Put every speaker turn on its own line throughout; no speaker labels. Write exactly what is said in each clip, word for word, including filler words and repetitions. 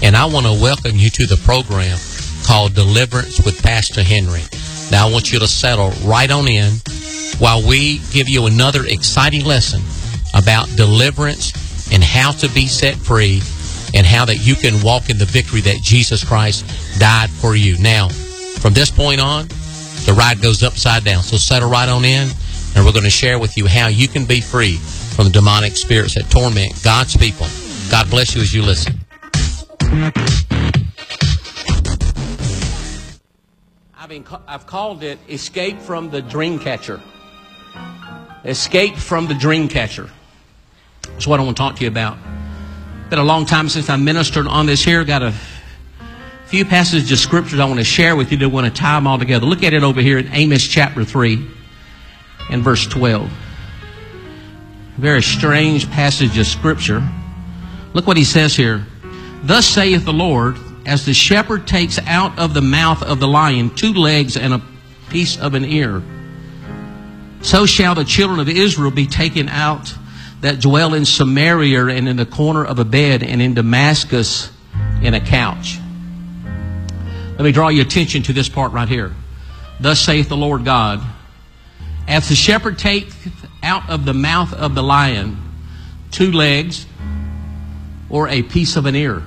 and I want to welcome you to the program called Deliverance with Pastor Henry. Now I want you to settle right on in while we give you another exciting lesson about deliverance and how to be set free and how that you can walk in the victory that Jesus Christ died for you. Now, from this point on, the ride goes upside down. So settle right on in, and we're going to share with you how you can be free from demonic spirits that torment God's people. God bless you as you listen. I've, been, I've called it Escape from the Dream Catcher. Escape from the Dream Catcher. That's what I want to talk to you about. Been a long time since I ministered on this here. Got a few passages of scriptures I want to share with you that want to tie them all together. Look at it over here in Amos chapter three and verse twelve. A very strange passage of scripture. Look what he says here. Thus saith the Lord, as the shepherd takes out of the mouth of the lion two legs and a piece of an ear, so shall the children of Israel be taken out that dwell in Samaria and in the corner of a bed and in Damascus in a couch. Let me draw your attention to this part right here. Thus saith the Lord God, as the shepherd taketh out of the mouth of the lion two legs or a piece of an ear.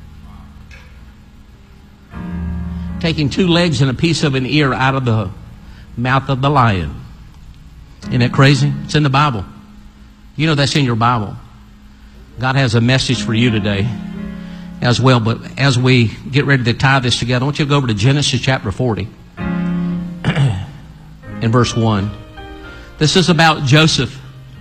Taking two legs and a piece of an ear out of the mouth of the lion. Isn't that crazy? It's in the Bible. You know that's in your Bible. God has a message for you today as well. But as we get ready to tie this together, I want you to go over to Genesis chapter forty and verse one. This is about Joseph.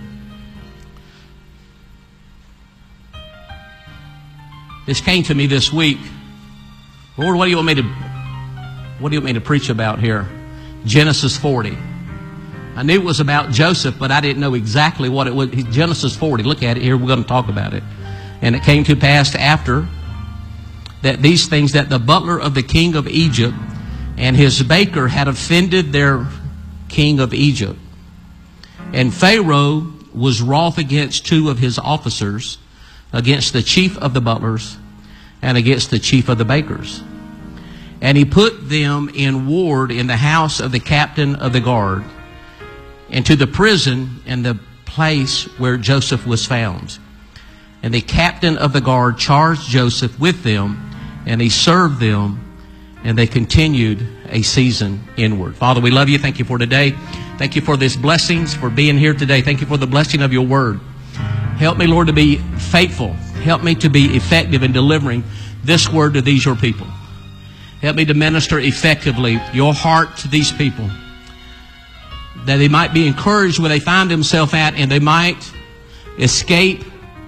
This came to me this week. Lord, what do you want me to what do you want me to preach about here? Genesis forty. I knew it was about Joseph, but I didn't know exactly what it was. Genesis forty. Look at it here. We're going to talk about it. And it came to pass after that these things, that the butler of the king of Egypt and his baker had offended their king of Egypt. And Pharaoh was wroth against two of his officers, against the chief of the butlers and against the chief of the bakers. And he put them in ward in the house of the captain of the guard, into the prison in the place where Joseph was found. And the captain of the guard charged Joseph with them, and he served them, and they continued a season inward. Father, we love you. Thank you for today. Thank you for these blessings, for being here today. Thank you for the blessing of your word. Help me, Lord, to be faithful. Help me to be effective in delivering this word to these your people. Help me to minister effectively your heart to these people, that they might be encouraged where they find themselves at, and they might escape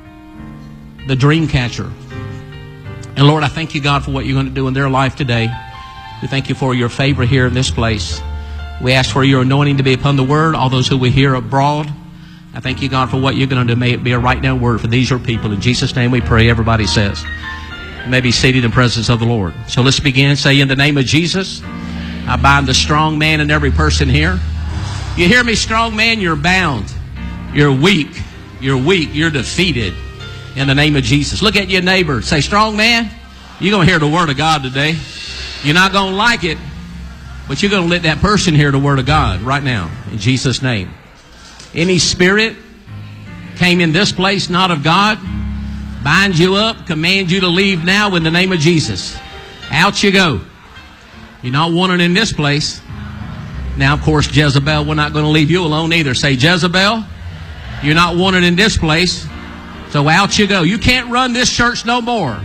the dream catcher. And Lord, I thank you, God, for what you're going to do in their life today. We thank you for your favor here in this place. We ask for your anointing to be upon the word, all those who we hear abroad. I thank you, God, for what you're going to do. May it be a right now word for these your people. In Jesus' name we pray. Everybody says. You may be seated in the presence of the Lord. So let's begin. Say, in the name of Jesus, I bind the strong man in every person here. You hear me, strong man? You're bound. You're weak. You're weak. You're defeated in the name of Jesus. Look at your neighbor. Say, strong man, you're going to hear the word of God today. You're not going to like it, but you're going to let that person hear the word of God right now in Jesus' name. Any spirit came in this place not of God, bind you up, command you to leave now in the name of Jesus. Out you go. You're not wanted in this place. Now, of course, Jezebel, we're not going to leave you alone either. Say, Jezebel, you're not wanted in this place. So out you go. You can't run this church no more.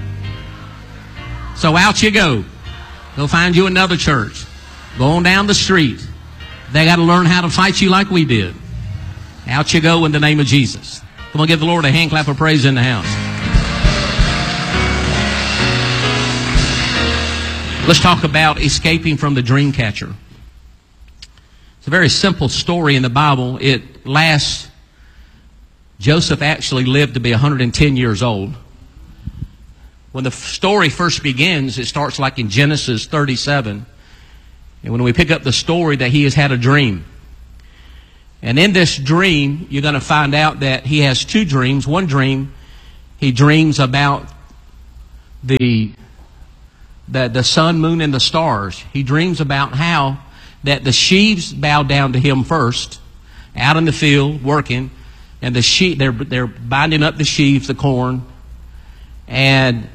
So out you go. Go find you another church. Go on down the street. They got to learn how to fight you like we did. Out you go in the name of Jesus. Come on, give the Lord a hand clap of praise in the house. Let's talk about escaping from the dream catcher. It's a very simple story in the Bible. It lasts, Joseph actually lived to be one hundred ten years old. When the story first begins, it starts like in Genesis thirty-seven. And when we pick up the story, that he has had a dream. And in this dream, you're going to find out that he has two dreams. One dream, he dreams about the, the, the sun, moon, and the stars. He dreams about how that the sheaves bow down to him first, out in the field working, and the sheep, they're, they're binding up the sheaves, the corn, and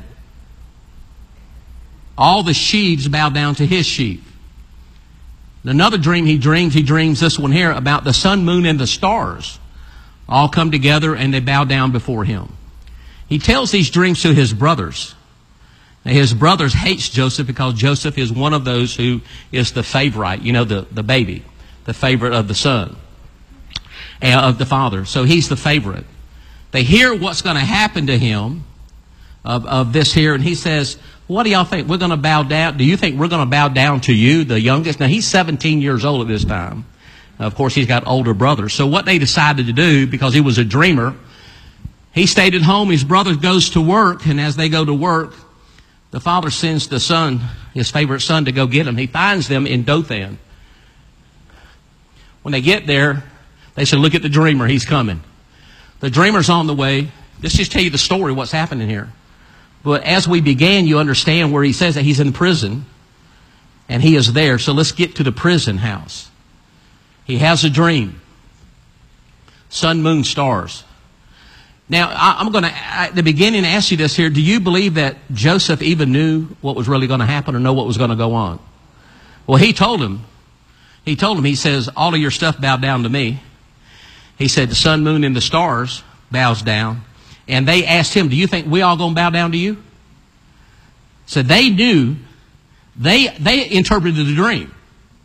all the sheaves bow down to his sheep. Another dream he dreams, he dreams this one here about the sun, moon, and the stars all come together and they bow down before him. He tells these dreams to his brothers. Now, his brothers hates Joseph because Joseph is one of those who is the favorite, you know, the, the baby, the favorite of the son, uh, of the father. So he's the favorite. They hear what's going to happen to him of, of this here, and he says, what do y'all think? We're going to bow down? Do you think we're going to bow down to you, the youngest? Now, he's seventeen years old at this time. Of course, he's got older brothers. So what they decided to do, because he was a dreamer, he stayed at home. His brother goes to work, and as they go to work, the father sends the son, his favorite son, to go get him. He finds them in Dothan. When they get there, they said, look at the dreamer. He's coming. The dreamer's on the way. Let's just tell you the story, what's happening here. But as we began, you understand where he says that he's in prison, and he is there. So let's get to the prison house. He has a dream. Sun, moon, stars. Now, I, I'm going to, at the beginning, ask you this here. Do you believe that Joseph even knew what was really going to happen or know what was going to go on? Well, he told him. He told him, he says, all of your stuff bowed down to me. He said, the sun, moon, and the stars bows down. And they asked him, do you think we all going to bow down to you? So they knew, they, they interpreted the dream.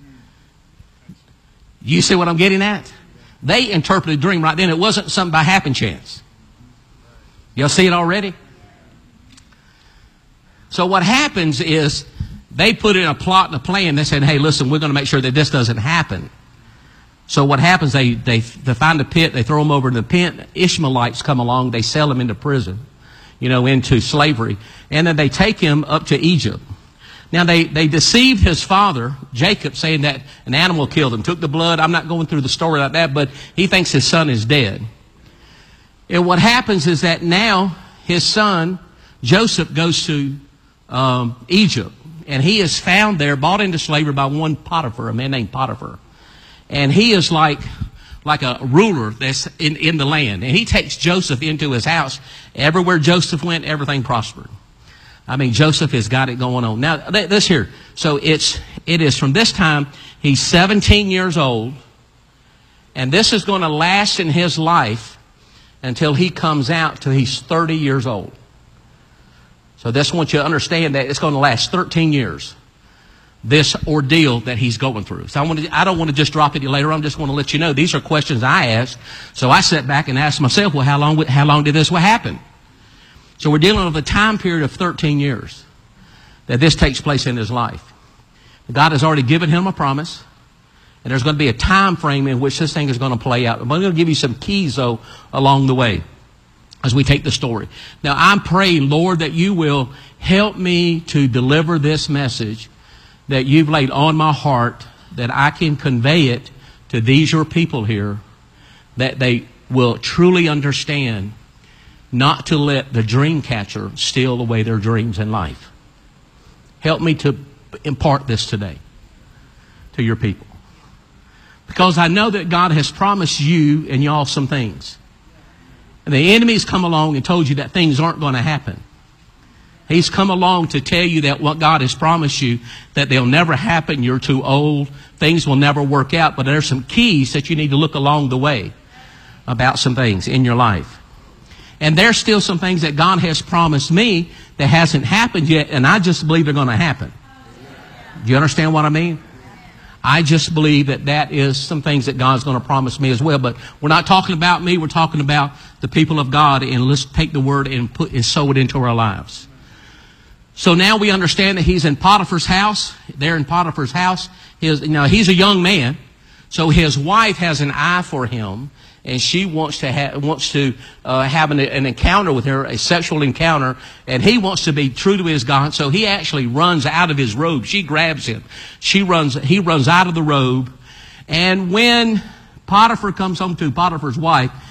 You see what I'm getting at? They interpreted the dream right then. It wasn't something by happen chance. Y'all see it already? So what happens is they put in a plot and a plan. They said, hey, listen, we're going to make sure that this doesn't happen. So what happens, they, they, they find a pit, they throw them over in the pit. Ishmaelites come along, they sell him into prison, you know, into slavery. And then they take him up to Egypt. Now, they, they deceived his father, Jacob, saying that an animal killed him, took the blood. I'm not going through the story like that, but he thinks his son is dead. And what happens is that now his son, Joseph, goes to um, Egypt. And he is found there, bought into slavery by one Potiphar, a man named Potiphar. And he is like, like a ruler that's in, in the land. And he takes Joseph into his house. Everywhere Joseph went, everything prospered. I mean, Joseph has got it going on. Now, this here. So it's, it is from this time, he's seventeen years old. And this is going to last in his life until he comes out till he's thirty years old. So this, I want you to understand that it's going to last thirteen years. This ordeal that he's going through. So I want to, I don't want to just drop it later on. I just want to let you know these are questions I asked. So I sat back and asked myself, well, how long, how long did this happen? So we're dealing with a time period of thirteen years that this takes place in his life. God has already given him a promise, and there's going to be a time frame in which this thing is going to play out. I'm going to give you some keys, though, along the way as we take the story. Now, I'm praying, Lord, that you will help me to deliver this message that you've laid on my heart, that I can convey it to these your people here, that they will truly understand not to let the dream catcher steal away their dreams in life. Help me to impart this today to your people. Because I know that God has promised you and y'all some things. And the enemy's come along and told you that things aren't going to happen. He's come along to tell you that what God has promised you, that they'll never happen, you're too old, things will never work out. But there's some keys that you need to look along the way about some things in your life. And there's still some things that God has promised me that hasn't happened yet, and I just believe they're going to happen. Do you understand what I mean? I just believe that that is some things that God's going to promise me as well. But we're not talking about me, we're talking about the people of God, and let's take the word and put and sow it into our lives. So now we understand that he's in Potiphar's house. There in Potiphar's house, his, you know, he's a young man. So his wife has an eye for him, and she wants to ha- wants to uh, have an, an encounter with her, a sexual encounter, and he wants to be true to his God. So he actually runs out of his robe. She grabs him. She runs. He runs out of the robe, and when Potiphar comes home to Potiphar's wife,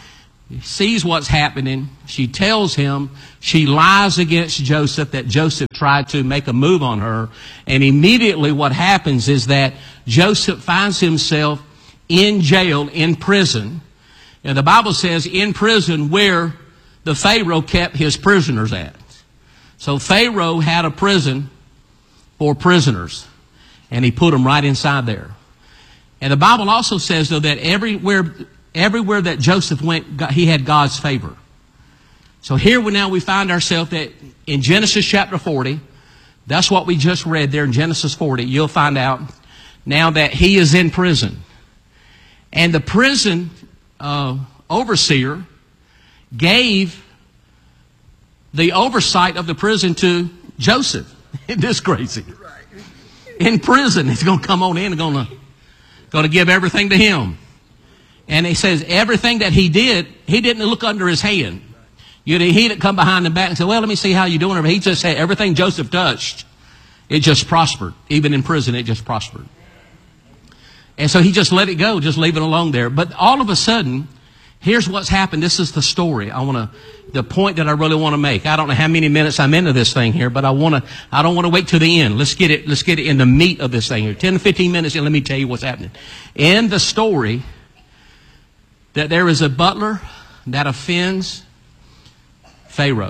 sees what's happening. She tells him. She lies against Joseph that Joseph tried to make a move on her. And immediately what happens is that Joseph finds himself in jail, in prison. And the Bible says in prison where the Pharaoh kept his prisoners at. So Pharaoh had a prison for prisoners. And he put them right inside there. And the Bible also says, though, that everywhere everywhere that Joseph went, he had God's favor. So here we now we find ourselves that in Genesis chapter forty, that's what we just read there in Genesis forty, you'll find out now that he is in prison. And the prison uh, overseer gave the oversight of the prison to Joseph. Isn't this crazy? In prison, he's going to come on in and going to going to give everything to him. And he says everything that he did, he didn't look under his hand. You know, he didn't come behind the back and say, well, let me see how you're doing. He just said everything Joseph touched, it just prospered. Even in prison, it just prospered. And so he just let it go, just leave it alone there. But all of a sudden, here's what's happened. This is the story. I want to, the point that I really want to make. I don't know how many minutes I'm into this thing here, but I want to, I don't want to wait till the end. Let's get it, let's get it in the meat of this thing here. ten to fifteen minutes and let me tell you what's happening. In the story, that there is a butler that offends Pharaoh.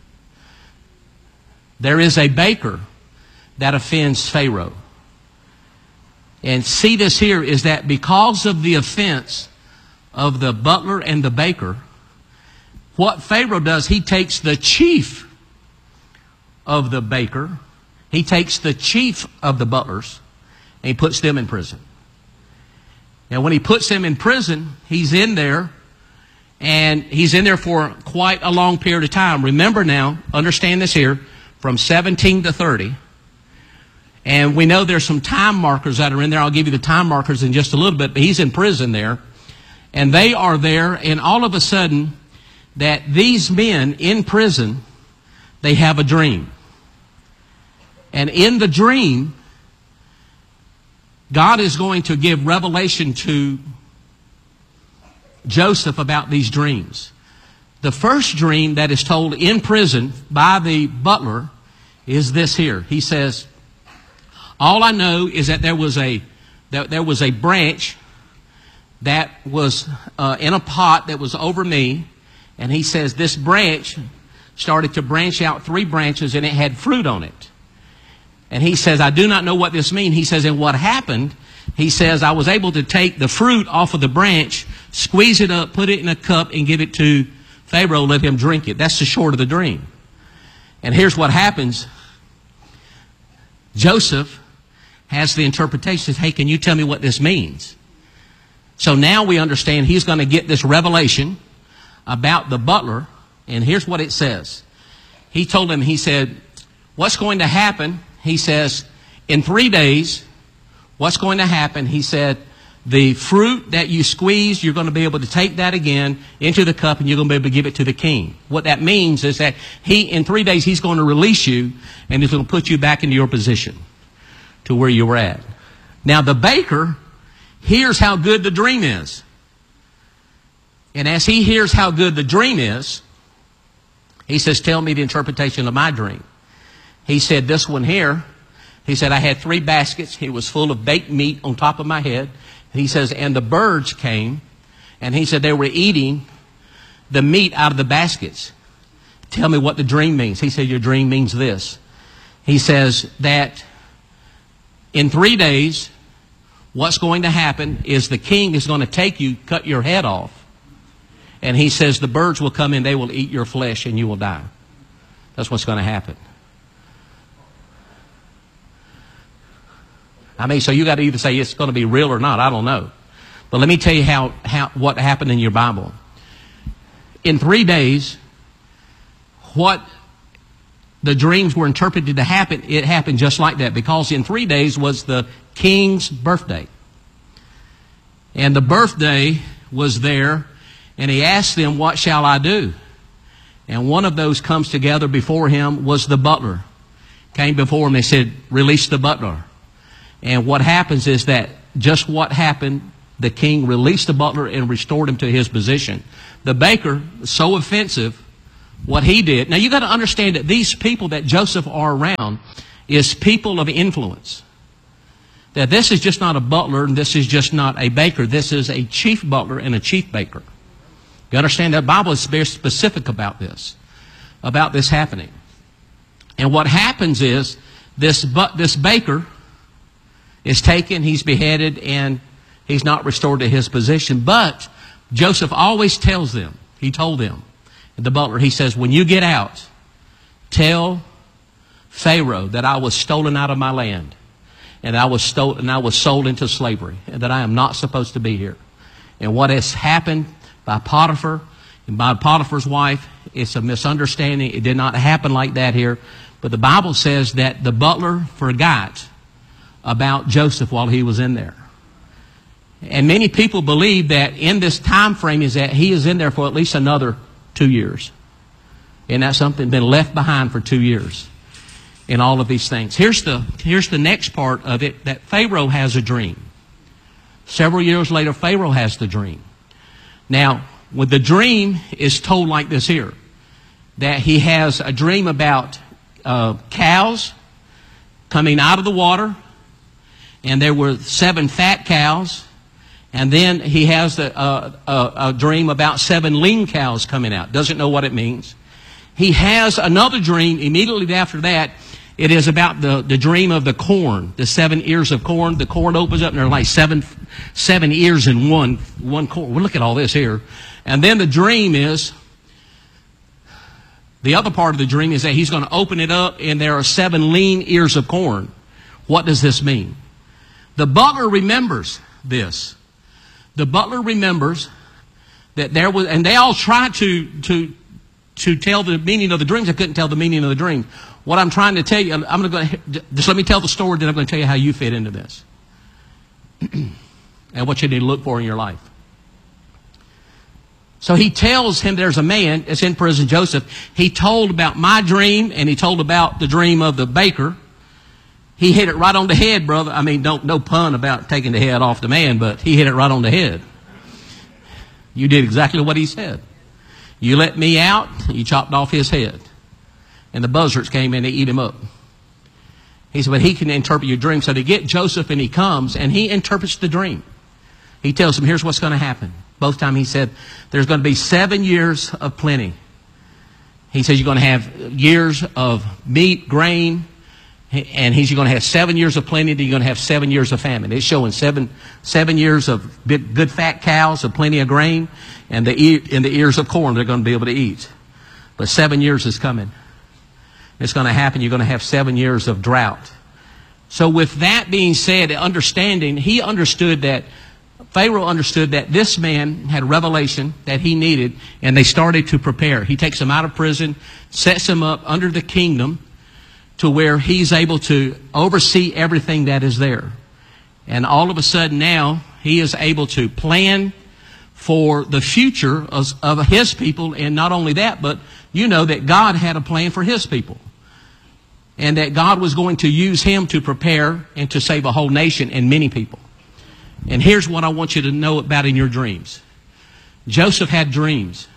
There is a baker that offends Pharaoh. And see this here is that because of the offense of the butler and the baker, what Pharaoh does, he takes the chief of the baker, he takes the chief of the butlers, and he puts them in prison. Now, when he puts them in prison, he's in there, and he's in there for quite a long period of time. Remember now, understand this here, from seventeen to thirty. And we know there's some time markers that are in there. I'll give you the time markers in just a little bit, but he's in prison there. And they are there, and all of a sudden, that these men in prison, they have a dream. And in the dream, God is going to give revelation to Joseph about these dreams. The first dream that is told in prison by the butler is this here. He says, all I know is that there was a, that there was a branch that was uh, in a pot that was over me. And he says this branch started to branch out three branches and it had fruit on it. And he says, I do not know what this means. He says, and what happened, he says, I was able to take the fruit off of the branch, squeeze it up, put it in a cup, and give it to Pharaoh, let him drink it. That's the short of the dream. And here's what happens. Joseph has the interpretation. Says, hey, can you tell me what this means? So now we understand he's going to get this revelation about the butler. And here's what it says. He told him, he said, what's going to happen? He says, in three days, what's going to happen? He said, the fruit that you squeezed, you're going to be able to take that again into the cup and you're going to be able to give it to the king. What that means is that he, in three days, he's going to release you and he's going to put you back into your position to where you were at. Now, the baker hears how good the dream is. And as he hears how good the dream is, he says, tell me the interpretation of my dream. He said, this one here, he said, I had three baskets. It was full of baked meat on top of my head. He says, and the birds came, and he said they were eating the meat out of the baskets. Tell me what the dream means. He said, your dream means this. He says that in three days, what's going to happen is the king is going to take you, cut your head off. And he says the birds will come in, they will eat your flesh, and you will die. That's what's going to happen. I mean, so you got to either say it's going to be real or not. I don't know. But let me tell you how, how what happened in your Bible. In three days, what the dreams were interpreted to happen, it happened just like that. Because in three days was the king's birthday. And the birthday was there, and he asked them, what shall I do? And one of those comes together before him was the butler. Came before him, they said, release the butler. And what happens is that just what happened the king released the butler and restored him to his position. The baker, so offensive, what he did. Now you got to understand that these people that Joseph are around is people of influence. That this is just not a butler and this is just not a baker. This is a chief butler and a chief baker. You understand that the Bible is very specific about this, about this happening. And what happens is this, but this baker is taken, he's beheaded, and he's not restored to his position. But Joseph always tells them, he told them, the butler, he says, when you get out, tell Pharaoh that I was stolen out of my land, and I was stolen, and I was sold into slavery, and that I am not supposed to be here. And what has happened by Potiphar and by Potiphar's wife, it's a misunderstanding. It did not happen like that here. But the Bible says that the butler forgot about Joseph while he was in there. And many people believe that in this time frame is that he is in there for at least another two years. And that's something been left behind for two years in all of these things. Here's the, here's the next part of it, that Pharaoh has a dream. Several years later, Pharaoh has the dream. Now, with the dream is told like this here, that he has a dream about uh, cows coming out of the water, and there were seven fat cows, and then he has a, a, a, a dream about seven lean cows coming out. Doesn't know what it means. He has another dream immediately after that. It is about the, the dream of the corn, the seven ears of corn. The corn opens up and there are like seven, seven ears in one, one corn. Well, look at all this here. And then the dream is, the other part of the dream is that he's going to open it up and there are seven lean ears of corn. What does this mean? The butler remembers this. The butler remembers that there was, and they all tried to, to, to tell the meaning of the dreams. They couldn't tell the meaning of the dream. What I'm trying to tell you, I'm going to, just let me tell the story, then I'm going to tell you how you fit into this. And what you need to look for in your life. So he tells him there's a man that's in prison, Joseph. He told about my dream, and he told about the dream of the baker. He hit it right on the head, brother. I mean, don't, no pun about taking the head off the man, but he hit it right on the head. You did exactly what he said. You let me out, you chopped off his head. And the buzzards came in, they eat him up. He said, but he can interpret your dream. So they get Joseph, and he comes, and he interprets the dream. He tells him, here's what's going to happen. Both times he said, there's going to be seven years of plenty. He says you're going to have years of meat, grain, and he's going to have seven years of plenty, then you're going to have seven years of famine. It's showing seven, seven years of big, good fat cows, of plenty of grain, and the, ear, and the ears of corn they're going to be able to eat. But seven years is coming. It's going to happen. You're going to have seven years of drought. So with that being said, understanding, he understood that, Pharaoh understood that this man had a revelation that he needed, and they started to prepare. He takes him out of prison, sets him up under the kingdom to where he's able to oversee everything that is there. And all of a sudden now, he is able to plan for the future of, of his people. And not only that, but you know that God had a plan for his people. And that God was going to use him to prepare and to save a whole nation and many people. And here's what I want you to know about in your dreams. Joseph had dreams.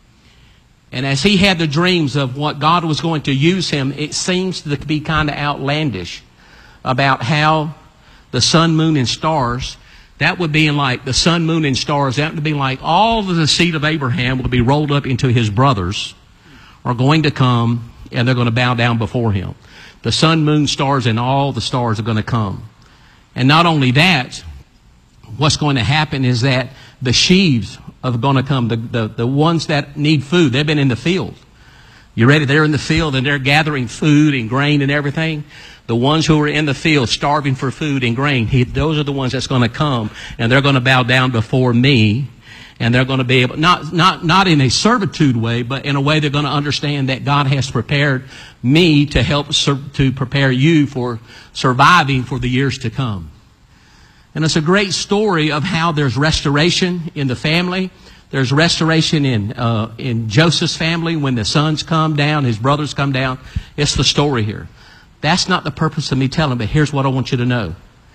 And as he had the dreams of what God was going to use him, it seems to be kind of outlandish about how the sun, moon, and stars, that would be like the sun, moon, and stars, that would be like all of the seed of Abraham would be rolled up into his brothers are going to come and they're going to bow down before him. The sun, moon, stars, and all the stars are going to come. And not only that, what's going to happen is that the sheaves are going to come. The, the, the ones that need food, they've been in the field. You ready? They're in the field and they're gathering food and grain and everything. The ones who are in the field starving for food and grain, he, those are the ones that's going to come and they're going to bow down before me. And they're going to be able, not, not, not in a servitude way, but in a way they're going to understand that God has prepared me to help sur- to prepare you for surviving for the years to come. And it's a great story of how there's restoration in the family. There's restoration in, uh, in Joseph's family when the sons come down, his brothers come down. It's the story here. That's not the purpose of me telling, but here's what I want you to know.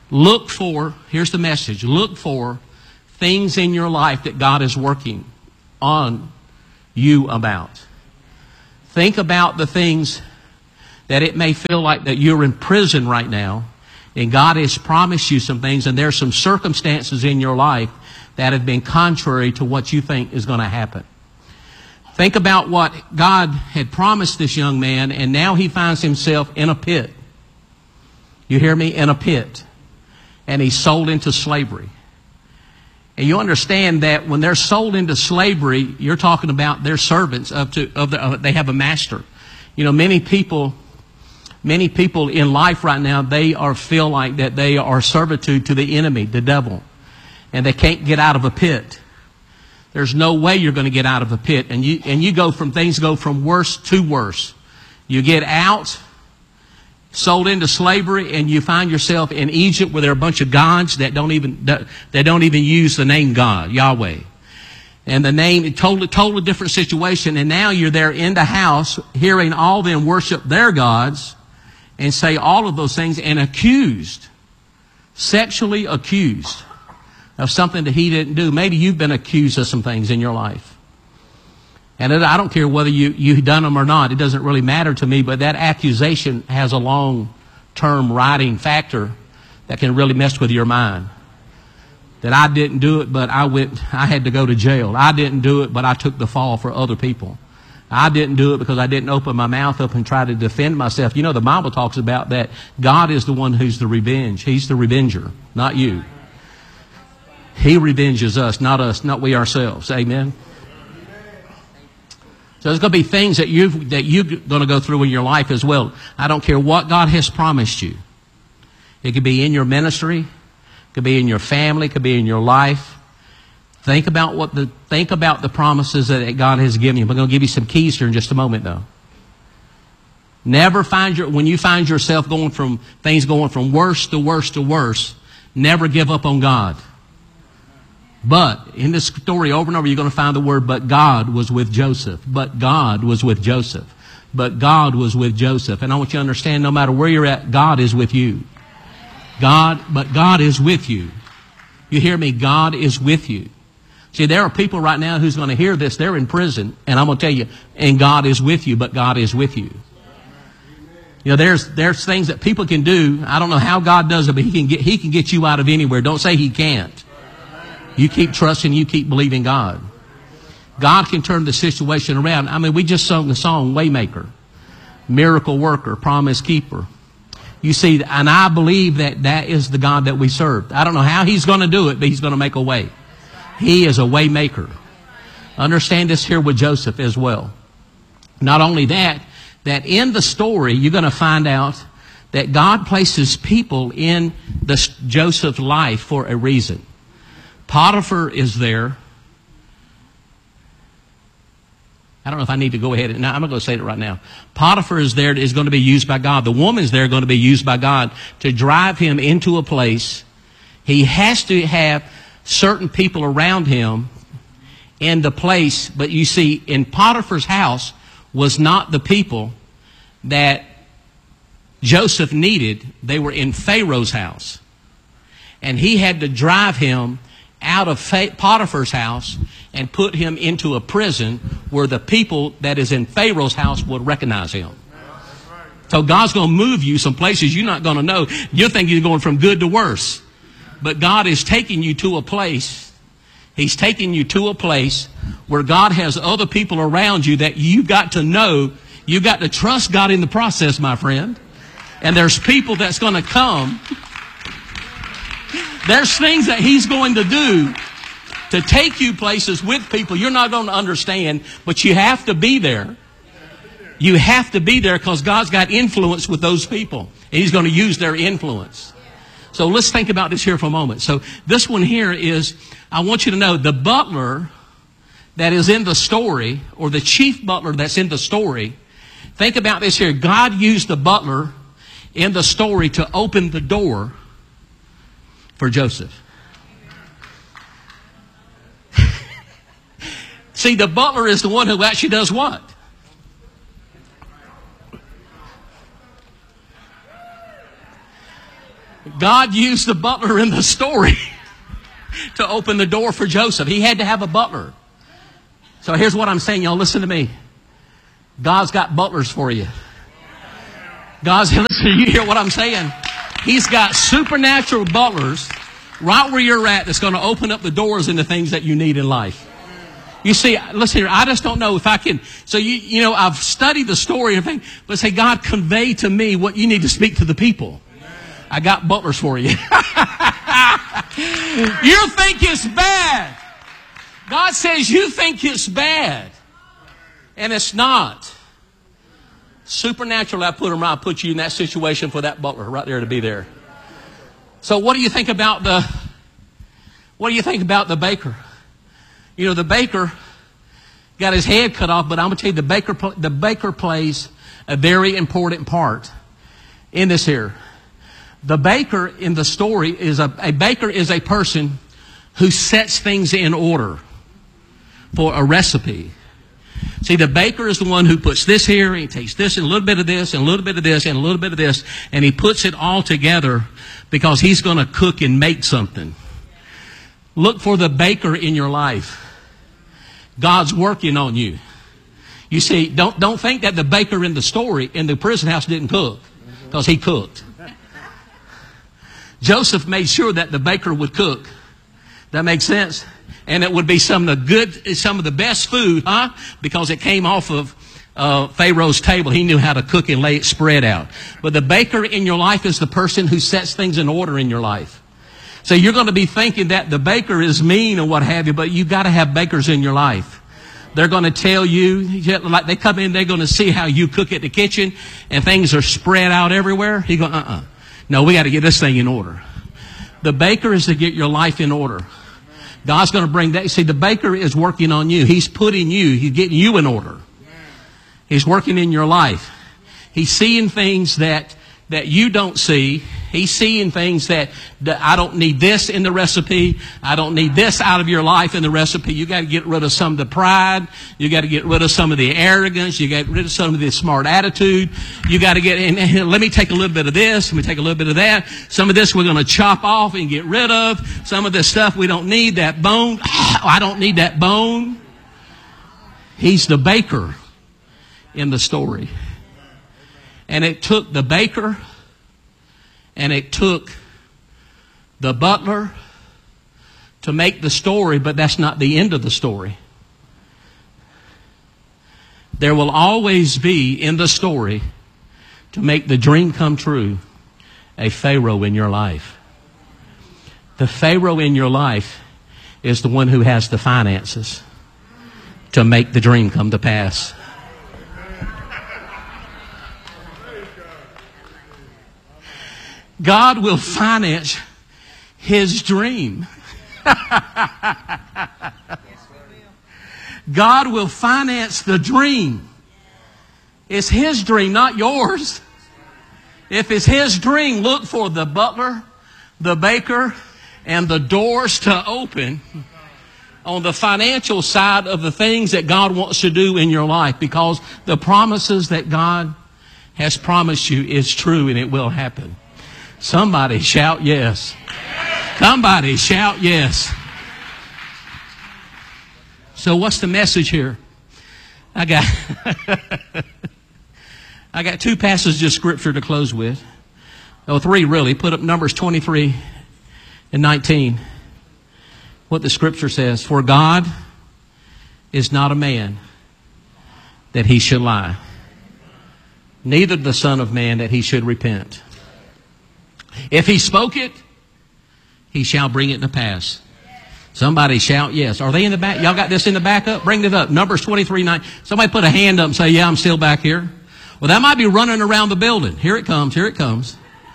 Look for, here's the message, look for things in your life that God is working on you about. Think about the things that it may feel like that you're in prison right now, and God has promised you some things, and there's some circumstances in your life that have been contrary to what you think is going to happen. Think about what God had promised this young man, and now he finds himself in a pit. You hear me? In a pit. And he's sold into slavery. And you understand that when they're sold into slavery, you're talking about their servants of to of the, uh, they have a master. You know, many people, many people in life right now, they are feel like that they are servitude to the enemy, the devil, and they can't get out of a pit. There's no way you're going to get out of a pit, and you and you go from things go from worse to worse. You get out, sold into slavery, and you find yourself in Egypt where there are a bunch of gods that don't even that don't even use the name God, Yahweh. And the name, totally, totally different situation. And now you're there in the house hearing all them worship their gods and say all of those things, and accused, sexually accused of something that he didn't do. Maybe you've been accused of some things in your life. And I don't care whether you, you've done them or not. It doesn't really matter to me, but that accusation has a long-term riding factor that can really mess with your mind. That I didn't do it, but I went, I had to go to jail. I didn't do it, but I took the fall for other people. I didn't do it because I didn't open my mouth up and try to defend myself. You know, the Bible talks about that God is the one who's the revenge. He's the revenger, not you. He revenges us, not us, not we ourselves. Amen. So there's going to be things that you that you're going to go through in your life as well. I don't care what God has promised you. It could be in your ministry, it could be in your family, it could be in your life. Think about what the think about the promises that God has given you. I'm going to give you some keys here in just a moment, though. Never find your when you find yourself going from things going from worse to worse to worse. Never give up on God. But in this story, over and over, you're going to find the word, but God was with Joseph. But God was with Joseph. But God was with Joseph. And I want you to understand, no matter where you're at, God is with you. God, but God is with you. You hear me? God is with you. See, there are people right now who's going to hear this. They're in prison. And I'm going to tell you, and God is with you, but God is with you. You know, there's there's things that people can do. I don't know how God does it, but He can get He can get you out of anywhere. Don't say He can't. You keep trusting, you keep believing God. God can turn the situation around. I mean, we just sung the song, Waymaker, Miracle Worker, Promise Keeper. You see, and I believe that that is the God that we serve. I don't know how He's going to do it, but He's going to make a way. He is a way maker. Understand this here with Joseph as well. Not only that, that in the story, you're going to find out that God places people in this Joseph's life for a reason. Potiphar is there. I don't know if I need to go ahead and, no, I'm going to say it right now. Potiphar is there, is going to be used by God. The woman's there going to be used by God to drive him into a place. He has to have certain people around him in the place. But you see, in Potiphar's house was not the people that Joseph needed. They were in Pharaoh's house. And he had to drive him out of Potiphar's house and put him into a prison where the people that is in Pharaoh's house would recognize him. So God's going to move you some places you're not going to know. You're thinking you're going from good to worse. But God is taking you to a place. He's taking you to a place where God has other people around you that you've got to know. You've got to trust God in the process, my friend. And there's people that's going to come. There's things that He's going to do to take you places with people you're not going to understand, but you have to be there. You have to be there because God's got influence with those people. And He's going to use their influence. So let's think about this here for a moment. So this one here is, I want you to know, the butler that is in the story, or the chief butler that's in the story, think about this here. God used the butler in the story to open the door for Joseph. See, the butler is the one who actually does what? God used the butler in the story to open the door for Joseph. He had to have a butler. So here's what I'm saying, y'all. Listen to me. God's got butlers for you. God's, listen, you hear what I'm saying? He's got supernatural butlers right where you're at that's going to open up the doors into things that you need in life. You see, listen here, I just don't know if I can. So, you you know, I've studied the story and everything, but say, God, convey to me what you need to speak to the people. I got butlers for you. You think it's bad. God says you think it's bad. And it's not. Supernaturally, I put him right. I put you in that situation for that butler right there to be there. So what do you think about the, what do you think about the baker? You know, the baker got his head cut off, but I'm going to tell you, the baker, the baker plays a very important part in this here. The baker in the story is a, a baker is a person who sets things in order for a recipe. See, the baker is the one who puts this here, and he takes this and a little bit of this and a little bit of this and a little bit of this, and he puts it all together because he's going to cook and make something. Look for the baker in your life. God's working on you. You see, don't, don't think that the baker in the story in the prison house didn't cook, because he cooked. Joseph made sure that the baker would cook. That makes sense? And it would be some of the good, some of the best food, huh? Because it came off of uh, Pharaoh's table. He knew how to cook and lay it spread out. But the baker in your life is the person who sets things in order in your life. So you're going to be thinking that the baker is mean or what have you, but you've got to have bakers in your life. They're going to tell you, like they come in, they're going to see how you cook at the kitchen, and things are spread out everywhere. You go, uh-uh. No, we got to get this thing in order. The baker is to get your life in order. God's going to bring that. See, the baker is working on you. He's putting you, he's getting you in order. He's working in your life. He's seeing things that, that you don't see. He's seeing things that, that I don't need this in the recipe. I don't need this out of your life in the recipe. You got to get rid of some of the pride. You got to get rid of some of the arrogance. You got to get rid of some of the smart attitude. You got to get, and, and let me take a little bit of this. Let me take a little bit of that. Some of this we're going to chop off and get rid of. Some of this stuff we don't need, that bone. I don't need that bone. He's the baker in the story. And it took the baker, and it took the butler to make the story, but that's not the end of the story. There will always be in the story, to make the dream come true, a Pharaoh in your life. The Pharaoh in your life is the one who has the finances to make the dream come to pass. God will finance his dream. God will finance the dream. It's his dream, not yours. If it's his dream, look for the butler, the baker, and the doors to open on the financial side of the things that God wants to do in your life, because the promises that God has promised you is true and it will happen. Somebody shout yes. Somebody shout yes. So what's the message here? I got I got two passages of scripture to close with. Oh, three really. Put up Numbers twenty-three and nineteen. What the scripture says. For God is not a man that he should lie, neither the Son of Man that he should repent. If he spoke it, he shall bring it to pass. Somebody shout yes. Are they in the back? Y'all got this in the back up? Bring it up. Numbers twenty-three nine. Somebody put a hand up and say, yeah, I'm still back here. Well, that might be running around the building. Here it comes. Here it comes.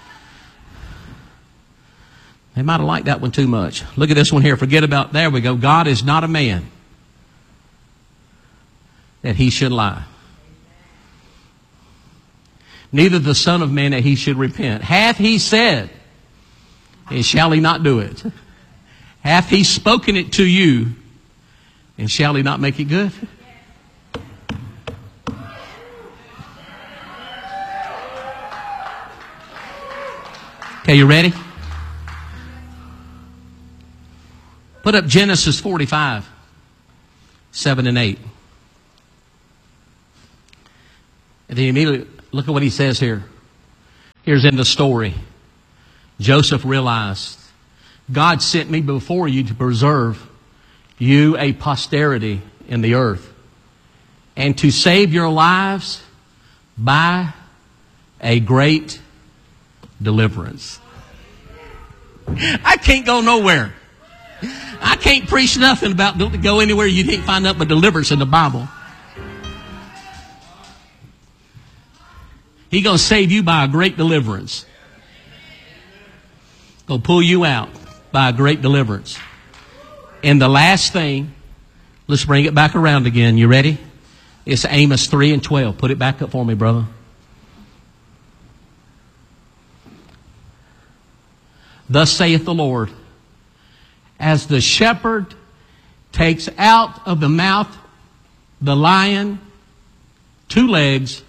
They might have liked that one too much. Look at this one here. Forget about, there we go. God is not a man that he should lie, neither the Son of Man that he should repent. Hath he said, and shall he not do it? Hath he spoken it to you, and shall he not make it good? Okay, you ready? Put up Genesis forty-five, seven and eight. And then immediately, look at what he says here. Here's in the story. Joseph realized, God sent me before you to preserve you a posterity in the earth, and to save your lives by a great deliverance. I can't go nowhere. I can't preach nothing about go anywhere you can't find out but deliverance in the Bible. He's going to save you by a great deliverance. Going to pull you out by a great deliverance. And the last thing, let's bring it back around again. You ready? It's Amos three and twelve. Put it back up for me, brother. Thus saith the Lord, as the shepherd takes out of the mouth the lion two legs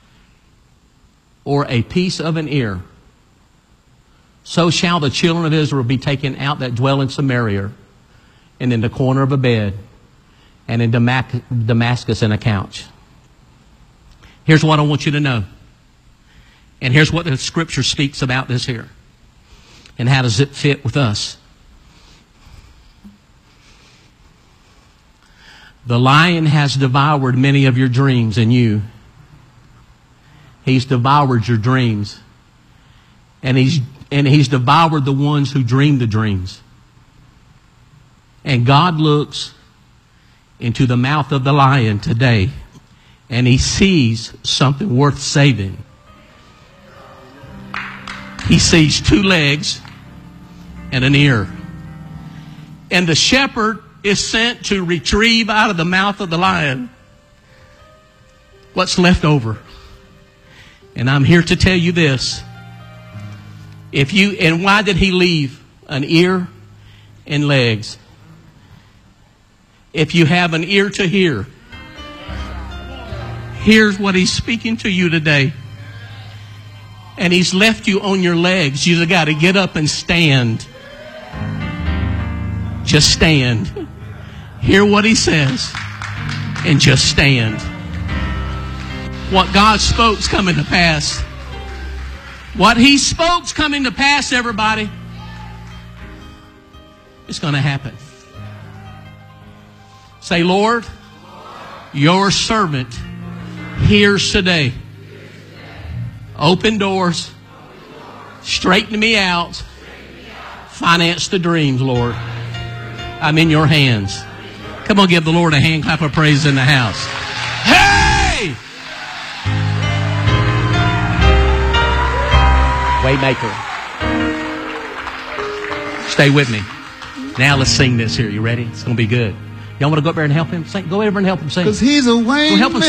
or a piece of an ear, so shall the children of Israel be taken out that dwell in Samaria, and in the corner of a bed, and in Damascus in a couch. Here's what I want you to know. And here's what the Scripture speaks about this here. And how does it fit with us? The lion has devoured many of your dreams and you. He's devoured your dreams. And he's, and he's devoured the ones who dream the dreams. And God looks into the mouth of the lion today, and he sees something worth saving. He sees two legs and an ear. And the shepherd is sent to retrieve out of the mouth of the lion what's left over. And I'm here to tell you this. If you, and why did he leave an ear and legs? If you have an ear to hear, here's what he's speaking to you today. And he's left you on your legs. You've got to get up and stand. Just stand. Hear what he says. And just stand. What God spoke's coming to pass. What he spoke's coming to pass, everybody. It's going to happen. Say, Lord, your servant hears today. Open doors. Straighten me out. Finance the dreams, Lord. I'm in your hands. Come on, give the Lord a hand clap of praise in the house. Hey! Waymaker. Stay with me. Now let's sing this here. You ready? It's going to be good. Y'all want to go up there and help him sing? Go over and help him sing.
Because he's a way
help him sing.